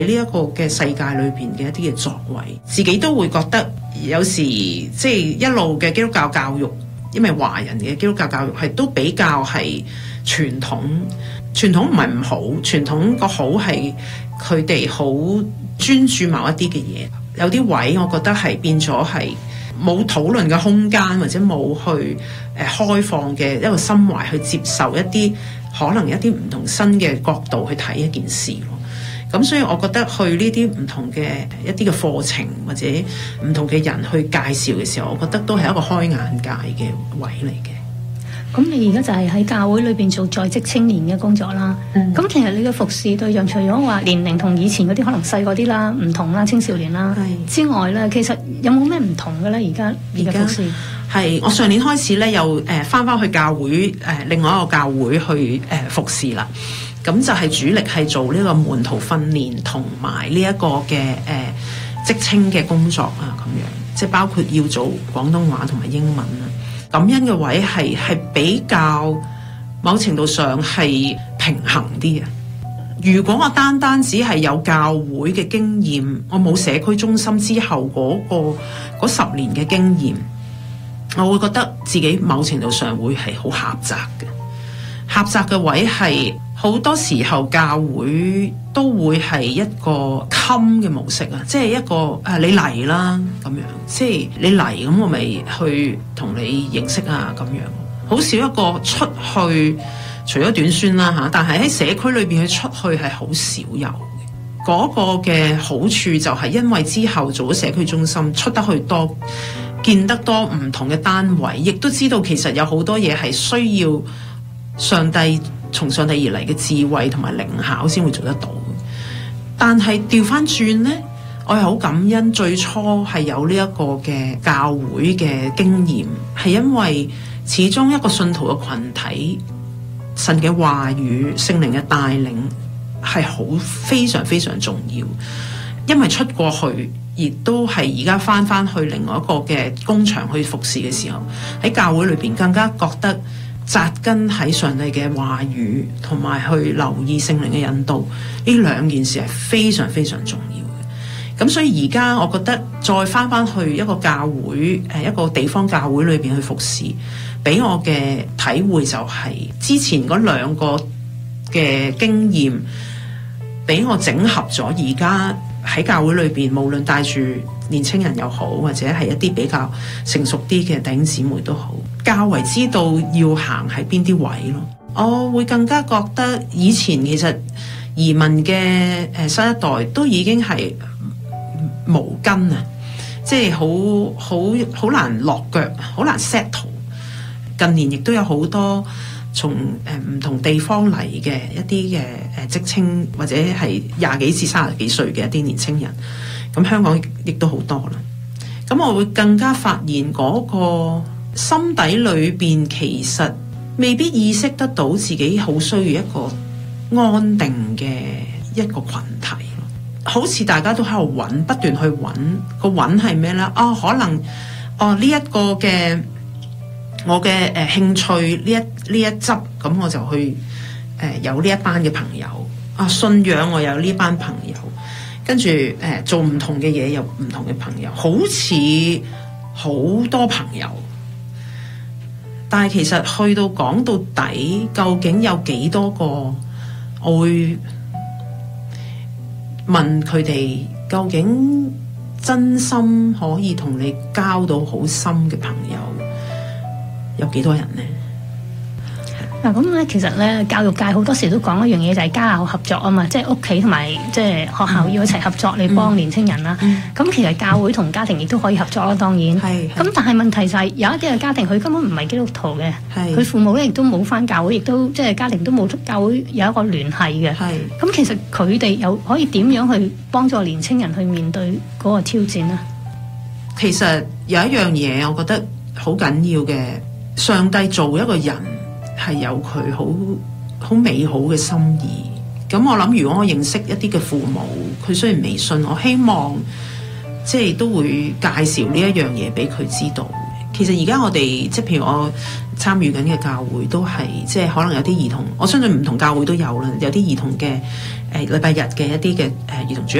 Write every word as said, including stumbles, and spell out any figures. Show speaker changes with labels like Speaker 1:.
Speaker 1: 呢一個嘅世界裏邊嘅一啲嘅作為，自己都會覺得有時即係一路嘅基督教教育，因為華人嘅基督教教育係都比較係傳統，傳統唔係唔好，傳統個好係佢哋好專注某一啲嘅嘢，有啲位我覺得係變咗係冇討論嘅空間，或者冇去誒開放嘅一個心懷去接受一啲可能一啲唔同新嘅角度去睇一件事咯。咁所以我覺得去呢啲唔同嘅一啲嘅課程或者唔同嘅人去介紹嘅時候，我覺得都係一個開眼界嘅位嚟嘅。
Speaker 2: 咁你而家就係喺教會裏邊做在職青年嘅工作啦。咁、嗯、其實你嘅服侍對象除咗話年齡同以前嗰啲可能細嗰啲啦、唔同啦、青少年啦之外咧，其實有冇咩唔同嘅咧？而家而家服侍
Speaker 1: 係我上年開始咧，又誒翻翻去教會誒、呃、另外一個教會去誒、呃、服侍啦。咁就係主力係做呢個門徒訓練同埋呢一個嘅誒職青嘅工作啊，咁樣即係包括要做廣東話同埋英文啊。感恩嘅位係係比較某程度上係平衡啲嘅。如果我單單只係有教會嘅經驗，我冇社區中心之後嗰個嗰十年嘅經驗，我會覺得自己某程度上會係好狹窄嘅。狹窄嘅位係好多時候教會都會係一個襟嘅模式啊，即係一個誒你嚟啦咁樣，即係你嚟咁我咪去同你認識啊咁樣，好少一個出去，除咗短宣啦嚇，但係喺社區裏邊去出去係好少有嘅。嗰個嘅好處就係因為之後做咗社區中心，出得去多，見得多唔同嘅單位，亦都知道其實有好多嘢係需要上帝從上帝而嚟嘅智慧同埋靈巧先會做得到。但係調翻轉呢，我係好感恩最初係有呢一個嘅教會嘅經驗，係因為始終一個信徒嘅群體，神嘅話語、聖靈嘅帶領係好非常非常重要。因為出過去，亦都係而家翻翻去另外一個嘅工場去服侍嘅時候，喺教會裏邊更加覺得扎根喺上帝嘅話語，同埋去留意聖靈嘅引導，呢兩件事係非常非常重要嘅。咁所以而家我覺得再翻翻去一個教會，誒一個地方教會裏邊去服侍，俾我嘅體會就係之前嗰兩個嘅經驗，俾我整合咗而家喺教會裏邊，無論帶住年青人又好，或者係一啲比較成熟啲嘅弟兄姊妹都好，較為知道要行喺邊啲位咯。我會更加覺得以前其實移民嘅誒新一代都已經係無根啊，即係好好好難落腳，好難 settle。近年亦都有好多從誒唔同地方嚟嘅一啲嘅誒職青，或者係廿幾至三十幾歲嘅一啲年青人，咁香港亦都好多啦。咁我會更加發現嗰個心底裏邊其實未必意識得到自己好需要一個安定嘅一個群體，好似大家都喺度揾，不斷去揾，個揾係咩咧？哦，可能哦呢一個嘅我嘅誒興趣呢一呢一執，咁我就去誒、呃、有呢一班嘅朋友啊，信仰我有呢班朋友，跟住誒、呃、做唔同嘅嘢有唔同嘅朋友，好似好多朋友，但係其實去到講到底，究竟有幾多個？我會問佢哋，究竟真心可以同你交到好深嘅朋友有幾多人呢？
Speaker 2: 嗱，咁咧其實咧教育界好多時都講一樣嘢，就係家校合作啊嘛，即係屋企同埋即係學校要一齊合作嚟幫年青人啦。咁、嗯嗯、其實教會同家庭亦都可以合作啦，當然。係。咁但係問題就係、是、有一啲嘅家庭佢根本唔係基督徒嘅，佢父母咧亦都冇返教會，亦都即係家庭都冇教會有一個聯繫嘅。係。咁其實佢哋又可以點樣去幫助年青人去面對嗰個挑戰呢？
Speaker 1: 其實有一樣嘢我覺得好緊要嘅，上帝做一個人係有佢好好美好嘅心意。咁我諗如果我認識一啲嘅父母，佢雖然未信，我希望即係都會介紹呢一樣嘢俾佢知道。其實而家我哋即係譬如我參與緊嘅教會都係即係可能有啲兒童，我相信唔同教會都有啦，有啲兒童嘅誒禮拜日嘅一啲嘅誒兒童主